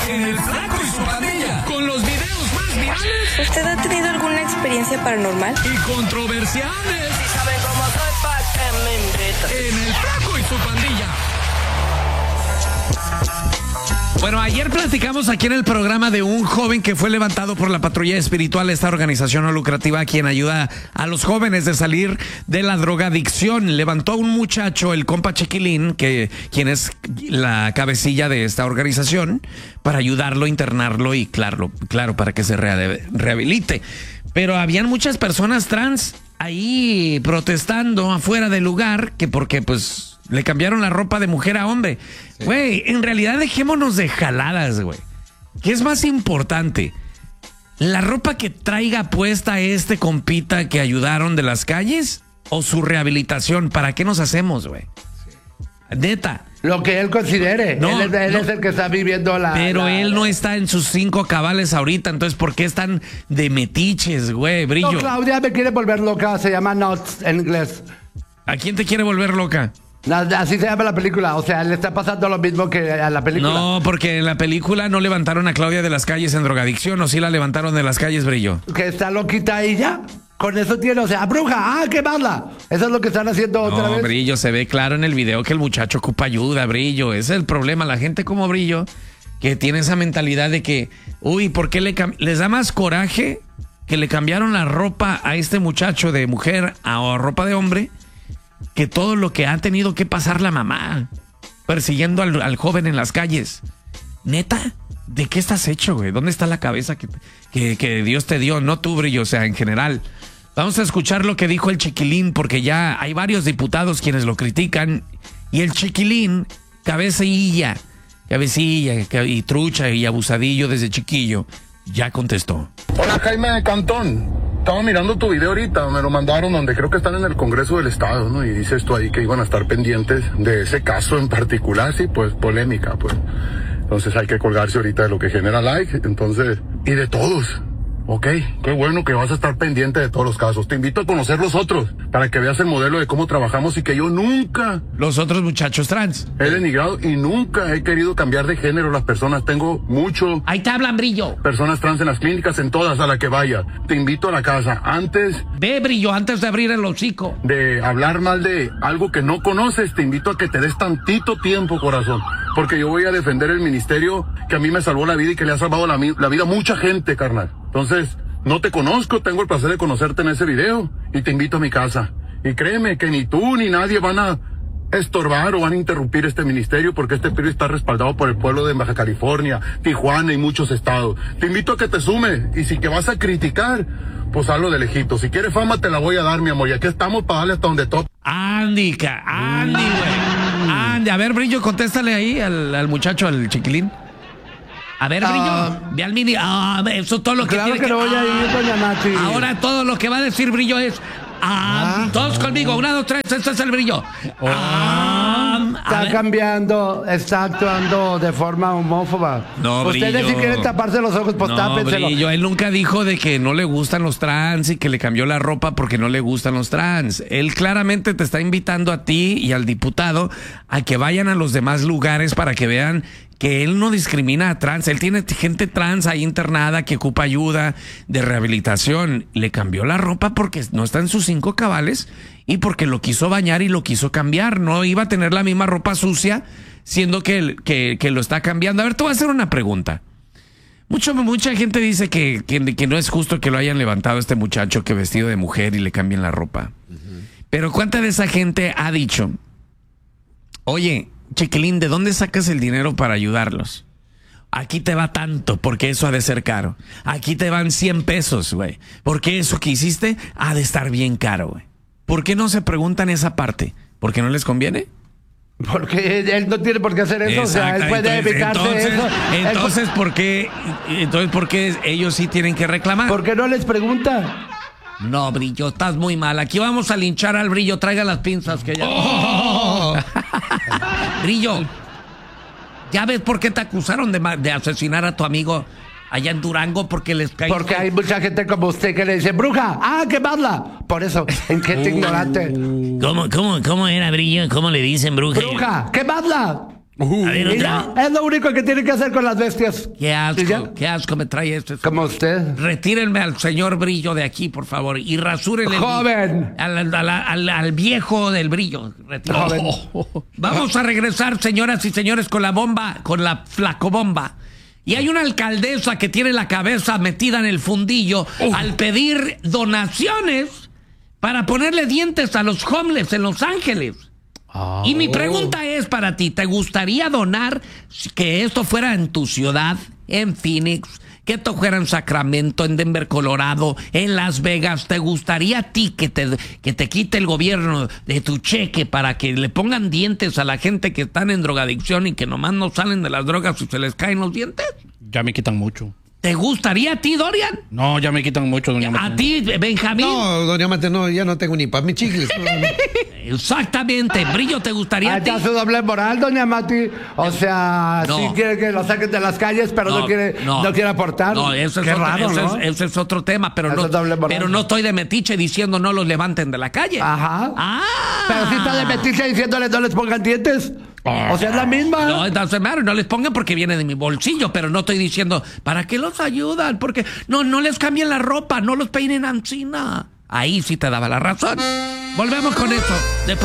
en El Flaco y su Pandilla, con los videos más virales. ¿Usted ha tenido alguna experiencia paranormal? Y controversiales. Si saben cómo soy, pa' que me invitan. En El Flaco y su Pandilla. Bueno, ayer platicamos aquí en el programa de un joven que fue levantado por la Patrulla Espiritual, esta organización no lucrativa quien ayuda a los jóvenes de salir de la drogadicción. Levantó a un muchacho, el compa Chiquilín, quien es la cabecilla de esta organización, para ayudarlo, internarlo y claro, para que se rehabilite. Pero habían muchas personas trans ahí protestando afuera del lugar, que porque pues le cambiaron la ropa de mujer a hombre. Güey, en realidad dejémonos de jaladas, güey. ¿Qué es más importante? ¿La ropa que traiga puesta este compita que ayudaron de las calles o su rehabilitación? ¿Para qué nos hacemos, güey? Neta. Lo que él considere. No, él es el que está viviendo la... Pero él no está en sus 5 cabales ahorita, entonces ¿por qué están de metiches, güey, Brillo? No, Claudia me quiere volver loca, se llama Nuts en inglés. ¿A quién te quiere volver loca? Así se llama la película, o sea, le está pasando lo mismo que a la película. No, porque en la película no levantaron a Claudia de las calles en drogadicción, o sí la levantaron de las calles, Brillo. Que está loquita ella. Con eso tiene, o sea, bruja, quemarla. Eso es lo que están haciendo otra vez. No, Brillo, se ve claro en el video que el muchacho ocupa ayuda, Brillo. Ese es el problema. La gente como Brillo, que tiene esa mentalidad de que, uy, ¿por qué les da más coraje que le cambiaron la ropa a este muchacho de mujer a ropa de hombre que todo lo que ha tenido que pasar la mamá persiguiendo al joven en las calles? Neta, ¿de qué estás hecho, güey? ¿Dónde está la cabeza que Dios te dio? No tú, Brillo, o sea, en general. Vamos a escuchar lo que dijo el Chiquilín, porque ya hay varios diputados quienes lo critican. Y el Chiquilín, cabecilla y trucha y abusadillo desde chiquillo, ya contestó. Hola, Jaime de Cantón. Estaba mirando tu video ahorita, me lo mandaron donde creo que están en el Congreso del Estado, ¿no? Y dice esto ahí que iban a estar pendientes de ese caso en particular, sí, pues polémica, pues. Entonces hay que colgarse ahorita de lo que genera like, entonces, y de todos. Ok, qué bueno que vas a estar pendiente de todos los casos. Te invito a conocer los otros, para que veas el modelo de cómo trabajamos y que yo nunca... Los otros muchachos trans. He denigrado y nunca he querido cambiar de género las personas. Tengo mucho... Ahí te hablan, Brillo. Personas trans en las clínicas, en todas a la que vaya. Te invito a la casa. Antes... Ve, Brillo, antes de abrir el hocico. De hablar mal de algo que no conoces, te invito a que te des tantito tiempo, corazón. Porque yo voy a defender el ministerio que a mí me salvó la vida y que le ha salvado la vida a mucha gente, carnal. Entonces, no te conozco, tengo el placer de conocerte en ese video y te invito a mi casa. Y créeme que ni tú ni nadie van a estorbar o van a interrumpir este ministerio porque este periodo está respaldado por el pueblo de Baja California, Tijuana y muchos estados. Te invito a que te sumes y si que vas a criticar, pues hazlo de lejito. Si quieres fama te la voy a dar, mi amor, y aquí estamos para darle hasta donde toque. Andy, güey. Andy, a ver, Brillo, contéstale ahí al muchacho, al Chiquilín. A ver, Brillo, ve al mini. Eso es todo lo que claro tiene que no voy a ir, doña Nachi. Ahora todo lo que va a decir Brillo es... todos conmigo, 1, 2, 3, este es el Brillo. Está cambiando, está actuando de forma homófoba. No, Ustedes Brillo. si quieren taparse los ojos, pues tápenselo. Brillo, él nunca dijo de que no le gustan los trans y que le cambió la ropa porque no le gustan los trans. Él claramente te está invitando a ti y al diputado a que vayan a los demás lugares para que vean que él no discrimina a trans. Él tiene gente trans ahí internada que ocupa ayuda de rehabilitación. Le cambió la ropa porque no está en sus 5 cabales y porque lo quiso bañar y lo quiso cambiar. No iba a tener la misma ropa sucia, siendo que lo está cambiando. A ver, te voy a hacer una pregunta. Mucha gente dice que no es justo que lo hayan levantado a este muchacho que vestido de mujer y le cambien la ropa. Pero ¿cuánta de esa gente ha dicho, oye, Chiquilín, ¿de dónde sacas el dinero para ayudarlos? Aquí te va tanto, porque eso ha de ser caro. Aquí te van 100 pesos, güey. Porque eso que hiciste ha de estar bien caro, güey. ¿Por qué no se preguntan esa parte? ¿Porque no les conviene? Porque él no tiene por qué hacer eso. Exacto. O sea, él puede evitarse eso. Entonces, ¿por qué ellos sí tienen que reclamar? ¿Por qué no les pregunta? No, Brillo, estás muy mal. Aquí vamos a linchar al Brillo. Traiga las pinzas que ya... Brillo, ¿ya ves por qué te acusaron de asesinar a tu amigo allá en Durango? Porque les caíste... Porque hay mucha gente como usted que le dice, bruja, quemarla. Por eso, en gente ignorante. ¿Cómo era, Brillo? ¿Cómo le dicen bruja? Bruja, quemadla. A ver, Y ya, es lo único que tiene que hacer con las bestias. Qué ¿Y ya? asco, qué asco me trae esto. Como usted. Retírenme al señor Brillo de aquí, por favor, y rasúrenle Joven. al viejo del Brillo. Joven. Vamos a regresar, señoras y señores, con la bomba, con la flacobomba. Y hay una alcaldesa que tiene la cabeza metida en el fundillo al pedir donaciones para ponerle dientes a los homeless en Los Ángeles. Y mi pregunta es para ti, ¿te gustaría donar que esto fuera en tu ciudad, en Phoenix, que esto fuera en Sacramento, en Denver, Colorado, en Las Vegas? ¿Te gustaría a ti que te quite el gobierno de tu cheque para que le pongan dientes a la gente que están en drogadicción y que nomás no salen de las drogas y se les caen los dientes? Ya me quitan mucho. ¿Te gustaría a ti, Dorian? No, ya me quitan mucho, doña Mate. ¿A ti, Benjamín? No, doña Mate, no, ya no tengo ni para mis chicles. Exactamente. Brillo, ¿te gustaría Ahí a ti? está su doble moral, doña Mati. O sea, No. sí quiere que lo saquen de las calles, pero no quiere aportar. No, eso es, Qué otro, raro, eso ¿no? ese es otro tema, pero Eso no, es doble moral. pero no estoy de metiche diciendo no los levanten de la calle. Ajá. Ah. Pero sí está de metiche diciéndoles no les pongan dientes. O sea, es la misma. No, entonces, no les pongan porque viene de mi bolsillo, pero no estoy diciendo, ¿para qué los ayudan? Porque no les cambien la ropa, no los peinen encina. Ahí sí te daba la razón. Volvemos con eso. Después